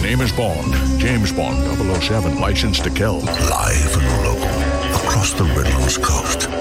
name is Bond. James Bond, 007, license to kill. Live and local, across the Redlands coast.